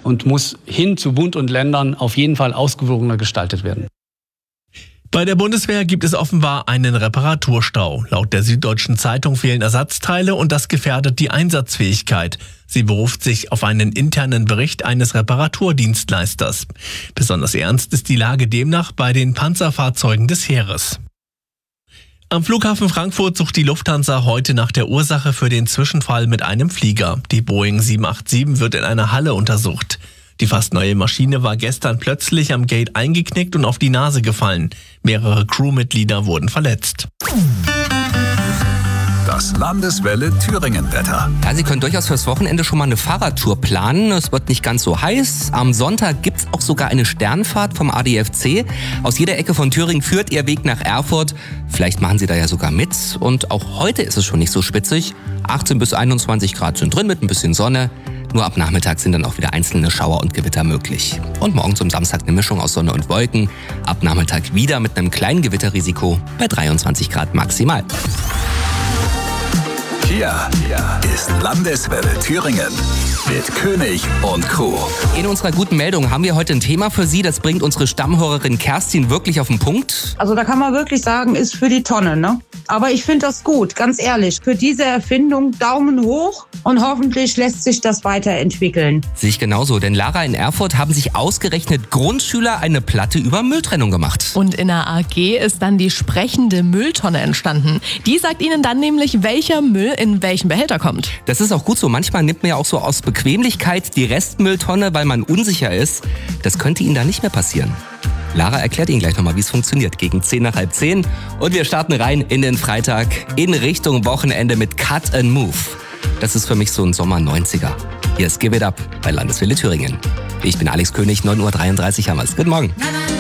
und muss hin zu Bund und Ländern auf jeden Fall ausgewogener gestaltet werden. Bei der Bundeswehr gibt es offenbar einen Reparaturstau. Laut der Süddeutschen Zeitung fehlen Ersatzteile und das gefährdet die Einsatzfähigkeit. Sie beruft sich auf einen internen Bericht eines Reparaturdienstleisters. Besonders ernst ist die Lage demnach bei den Panzerfahrzeugen des Heeres. Am Flughafen Frankfurt sucht die Lufthansa heute nach der Ursache für den Zwischenfall mit einem Flieger. Die Boeing 787 wird in einer Halle untersucht. Die fast neue Maschine war gestern plötzlich am Gate eingeknickt und auf die Nase gefallen. Mehrere Crewmitglieder wurden verletzt. Das Landeswelle Thüringen-Wetter. Ja, Sie können durchaus fürs Wochenende schon mal eine Fahrradtour planen. Es wird nicht ganz so heiß. Am Sonntag gibt's auch sogar eine Sternfahrt vom ADFC. Aus jeder Ecke von Thüringen führt Ihr Weg nach Erfurt. Vielleicht machen Sie da ja sogar mit. Und auch heute ist es schon nicht so spitzig. 18 bis 21 Grad sind drin mit ein bisschen Sonne. Nur ab Nachmittag sind dann auch wieder einzelne Schauer und Gewitter möglich. Und morgen zum Samstag eine Mischung aus Sonne und Wolken. Ab Nachmittag wieder mit einem kleinen Gewitterrisiko bei 23 Grad maximal. Hier ist Landeswelle Thüringen mit König und Crew. In unserer guten Meldung haben wir heute ein Thema für Sie. Das bringt unsere Stammhörerin Kerstin wirklich auf den Punkt. Also da kann man wirklich sagen, ist für die Tonne, ne? Aber ich finde das gut, ganz ehrlich. Für diese Erfindung Daumen hoch und hoffentlich lässt sich das weiterentwickeln. Sehe ich genauso, denn Lara, in Erfurt haben sich ausgerechnet Grundschüler eine Platte über Mülltrennung gemacht. Und in der AG ist dann die sprechende Mülltonne entstanden. Die sagt Ihnen dann nämlich, welcher Müll in welchen Behälter kommt. Das ist auch gut so. Manchmal nimmt man ja auch so aus Bequemlichkeit die Restmülltonne, weil man unsicher ist. Das könnte Ihnen da nicht mehr passieren. Lara erklärt Ihnen gleich nochmal, wie es funktioniert, gegen 10 nach halb 10. Und wir starten rein in den Freitag in Richtung Wochenende mit Cut and Move. Das ist für mich so ein Sommer 90er. Hier ist Give It Up bei Landeswelle Thüringen. Ich bin Alex König, 9.33 Uhr haben wir es. Guten Morgen.